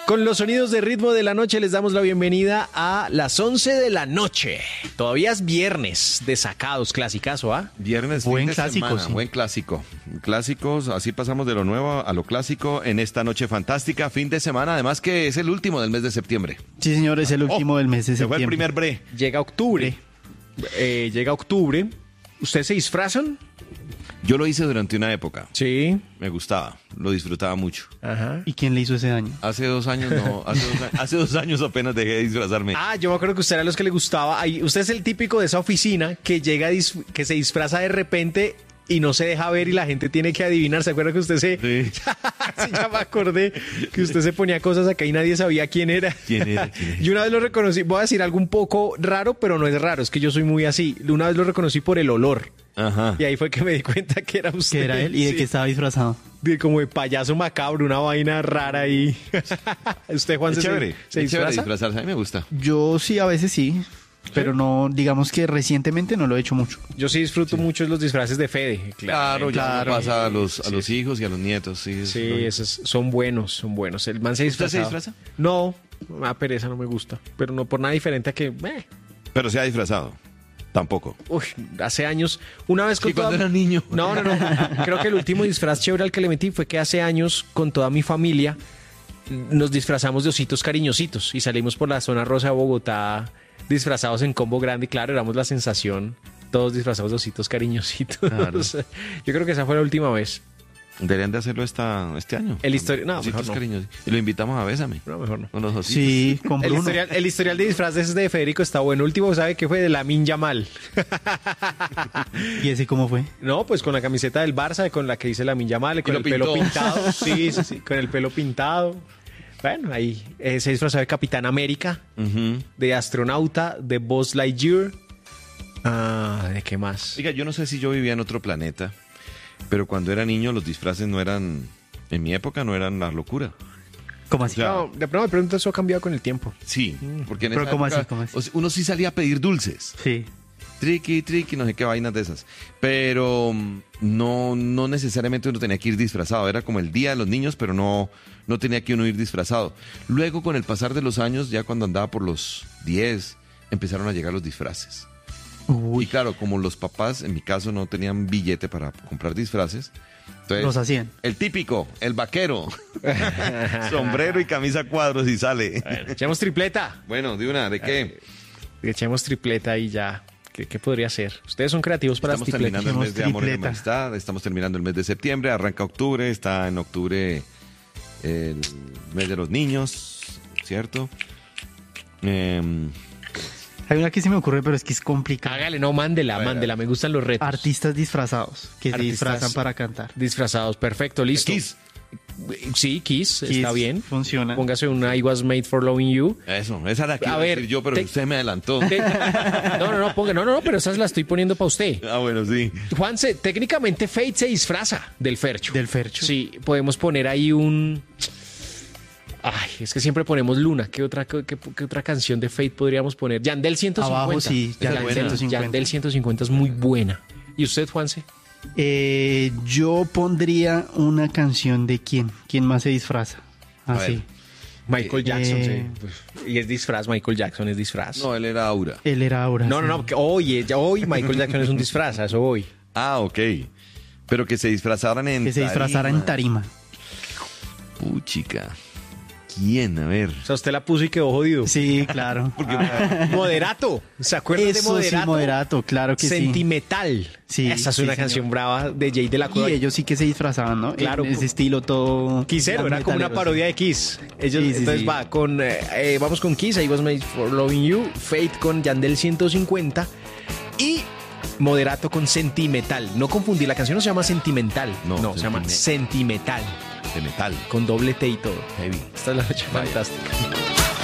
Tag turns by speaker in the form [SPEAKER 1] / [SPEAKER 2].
[SPEAKER 1] Con los sonidos de ritmo de la noche les damos la bienvenida a las 11 de la noche. Todavía es viernes, desacados, clasicazo, ¿ah?
[SPEAKER 2] Viernes,
[SPEAKER 3] buen
[SPEAKER 2] fin de
[SPEAKER 3] clásico,
[SPEAKER 2] semana,
[SPEAKER 3] sí.
[SPEAKER 2] buen clásico. Clásicos, así pasamos de lo nuevo a lo clásico en esta noche fantástica, fin de semana, además que es el último del mes de septiembre.
[SPEAKER 3] Sí, señor, es el último del mes de
[SPEAKER 2] Se fue
[SPEAKER 3] septiembre.
[SPEAKER 2] el primer bre.
[SPEAKER 1] Llega octubre. Llega octubre. ¿Ustedes se disfrazan?
[SPEAKER 2] Yo lo hice durante una época,
[SPEAKER 1] Sí.
[SPEAKER 2] me gustaba, lo disfrutaba mucho.
[SPEAKER 1] Ajá.
[SPEAKER 3] ¿Y quién le hizo ese daño?
[SPEAKER 2] Hace 2 años no, hace 2 años apenas dejé de disfrazarme.
[SPEAKER 1] Ah, yo me acuerdo que usted era los que le gustaba. Usted es el típico de esa oficina que llega, que se disfraza de repente y no se deja ver y la gente tiene que adivinar. ¿Se acuerda que usted se...
[SPEAKER 2] Sí.
[SPEAKER 1] Sí, ya me acordé que usted se ponía cosas acá y nadie sabía quién era.
[SPEAKER 2] ¿Quién era?
[SPEAKER 1] Yo una vez lo reconocí, voy a decir algo un poco raro, pero no es raro, es que yo soy muy así. Una vez lo reconocí por el olor.
[SPEAKER 2] Ajá.
[SPEAKER 1] Y ahí fue que me di cuenta que era usted.
[SPEAKER 3] ¿Que era él? ¿Y de
[SPEAKER 1] Sí.
[SPEAKER 3] qué estaba disfrazado?
[SPEAKER 1] Como de payaso macabro, una vaina rara ahí. ¿Usted, Juan,
[SPEAKER 2] Es chévere,
[SPEAKER 1] se
[SPEAKER 2] es chévere
[SPEAKER 1] disfraza?
[SPEAKER 2] disfrazarse, a mí me gusta.
[SPEAKER 3] Yo sí, a veces sí. Pero no, digamos que recientemente no lo he hecho mucho.
[SPEAKER 1] Yo sí disfruto mucho los disfraces de Fede.
[SPEAKER 2] Claro, ya
[SPEAKER 3] Claro.
[SPEAKER 2] me pasa a los hijos y a los nietos. Sí,
[SPEAKER 1] Sí, esos son buenos, son buenos. El man se
[SPEAKER 2] ¿Usted se
[SPEAKER 1] disfraza.
[SPEAKER 2] disfraza?
[SPEAKER 1] No, a pereza no me gusta. Pero no por nada diferente a que...
[SPEAKER 2] Pero se ha disfrazado. Tampoco.
[SPEAKER 1] Uy, hace años, una vez con
[SPEAKER 2] Sí, cuando era niño.
[SPEAKER 1] No. Creo que el último disfraz chévere al que le metí fue que hace años con toda mi familia nos disfrazamos de ositos cariñositos y salimos por la zona rosa de Bogotá disfrazados en combo grande y claro, éramos la sensación, todos disfrazados de ositos cariñositos.
[SPEAKER 2] Claro.
[SPEAKER 1] Yo creo que esa fue la última vez.
[SPEAKER 2] Deberían de hacerlo este año.
[SPEAKER 1] No,
[SPEAKER 2] Ositos
[SPEAKER 1] mejor no.
[SPEAKER 2] cariñosos. Y lo invitamos a Bésame.
[SPEAKER 1] No, mejor no.
[SPEAKER 2] Con los ositos.
[SPEAKER 3] Sí, con
[SPEAKER 1] El
[SPEAKER 3] Bruno.
[SPEAKER 1] historial de disfraces de Federico está bueno. Último, ¿sabe qué fue? De Lamine Yamal.
[SPEAKER 3] ¿Y ese cómo fue?
[SPEAKER 1] No, pues con la camiseta del Barça, con la que dice Lamine Yamal, con
[SPEAKER 2] lo
[SPEAKER 1] el pelo
[SPEAKER 2] pintó.
[SPEAKER 1] pintado. Sí, con el pelo pintado. Bueno, ahí se disfrazó de Capitán América,
[SPEAKER 2] Ujú.
[SPEAKER 1] de astronauta, de Buzz Lightyear. ¿De qué más?
[SPEAKER 2] Oiga, yo no sé si yo vivía en otro planeta, pero cuando era niño los disfraces no eran, en mi época no eran la locura.
[SPEAKER 3] ¿Cómo así?
[SPEAKER 2] O sea,
[SPEAKER 1] No, de pronto me pregunto, eso ha cambiado con el tiempo.
[SPEAKER 2] Sí, porque en
[SPEAKER 3] Pero
[SPEAKER 2] esa
[SPEAKER 3] ¿cómo
[SPEAKER 2] época,
[SPEAKER 3] así? ¿Cómo así?
[SPEAKER 2] o sea, uno sí salía a pedir dulces.
[SPEAKER 3] Sí.
[SPEAKER 2] Triqui, no sé qué vainas de esas. Pero no necesariamente uno tenía que ir disfrazado. Era como el día de los niños, pero no tenía que uno ir disfrazado. Luego, con el pasar de los años, ya cuando andaba por los 10, empezaron a llegar los disfraces. Y
[SPEAKER 3] Uy,
[SPEAKER 2] claro, como los papás, en mi caso, no tenían billete para comprar disfraces. Entonces,
[SPEAKER 3] los hacían.
[SPEAKER 2] el típico, el vaquero. Sombrero y camisa a cuadros y sale.
[SPEAKER 1] Echemos tripleta.
[SPEAKER 2] Bueno, de una, ¿de qué?
[SPEAKER 1] Echemos tripleta y ya. ¿Qué podría ser? Ustedes son creativos para las
[SPEAKER 2] Estamos
[SPEAKER 1] tripletas.
[SPEAKER 2] terminando el mes de amor y de
[SPEAKER 3] tripleta.
[SPEAKER 2] amistad, estamos terminando el mes de septiembre, arranca octubre, está en octubre el mes de los niños, ¿cierto?
[SPEAKER 3] Hay una que se me ocurre, pero es que es complicado.
[SPEAKER 1] Hágale, no, mándela. Me gustan los retos.
[SPEAKER 3] Artistas disfrazados que se
[SPEAKER 1] Artistas
[SPEAKER 3] disfrazan para cantar.
[SPEAKER 1] Disfrazados, perfecto, listo.
[SPEAKER 2] Kiss.
[SPEAKER 1] Sí, Kiss, está
[SPEAKER 3] Kiss
[SPEAKER 1] bien.
[SPEAKER 3] funciona.
[SPEAKER 1] Póngase una I Was Made for Loving You.
[SPEAKER 2] Eso, esa era la que
[SPEAKER 1] A
[SPEAKER 2] iba a
[SPEAKER 1] ver,
[SPEAKER 2] decir yo, pero usted me adelantó.
[SPEAKER 1] No, pero esas las estoy poniendo para usted.
[SPEAKER 2] Ah, bueno, sí.
[SPEAKER 1] Juanse, técnicamente Fate se disfraza del Fercho.
[SPEAKER 3] Del Fercho.
[SPEAKER 1] Sí, podemos poner ahí un... Ay, es que siempre ponemos Luna. ¿Qué otra canción de Fate podríamos poner? Yandel 150.
[SPEAKER 3] Abajo, sí,
[SPEAKER 2] Yandel
[SPEAKER 3] 150.
[SPEAKER 1] Yandel 150 es muy buena. ¿Y usted, Juanse?
[SPEAKER 3] Yo pondría una canción de quién. ¿Quién más se disfraza?
[SPEAKER 2] A
[SPEAKER 3] Así.
[SPEAKER 2] ver.
[SPEAKER 1] Michael Jackson,
[SPEAKER 3] Eh,
[SPEAKER 1] sí. Y es disfraz, Michael Jackson es disfraz.
[SPEAKER 2] No, él era Aura.
[SPEAKER 3] Él era ahora.
[SPEAKER 1] No, que hoy Michael Jackson es un disfraz, a eso voy.
[SPEAKER 2] Ah, ok. Pero que se disfrazaran en
[SPEAKER 3] Que se disfrazara en tarima.
[SPEAKER 2] Puchica. ¿Quién? A ver.
[SPEAKER 1] O sea, usted la puso y quedó jodido.
[SPEAKER 3] Sí, claro.
[SPEAKER 1] Moderato. ¿Se acuerdan de
[SPEAKER 3] Eso
[SPEAKER 1] Moderato?
[SPEAKER 3] sí, moderato, claro que sí.
[SPEAKER 1] Sentimental.
[SPEAKER 3] Sí,
[SPEAKER 1] Esa es
[SPEAKER 3] sí,
[SPEAKER 1] una
[SPEAKER 3] señor.
[SPEAKER 1] canción brava de Jay de la
[SPEAKER 3] Y
[SPEAKER 1] Cueva.
[SPEAKER 3] ellos sí que se disfrazaban, ¿no?
[SPEAKER 1] Claro.
[SPEAKER 3] En ese estilo todo...
[SPEAKER 1] Kissero, era como una
[SPEAKER 3] metaleros.
[SPEAKER 1] parodia de Kiss. Ellos,
[SPEAKER 3] Sí, sí,
[SPEAKER 1] entonces
[SPEAKER 3] sí.
[SPEAKER 1] va con, vamos con Kiss, I Was Made for Loving You, Fate con Yandel 150 y Moderato con Sentimental. No confundir, la canción no se llama Sentimental, no, se llama Sentimental,
[SPEAKER 2] De metal.
[SPEAKER 1] con doble T y todo.
[SPEAKER 2] Heavy.
[SPEAKER 1] Esta es la noche
[SPEAKER 2] Vaya.
[SPEAKER 1] fantástica.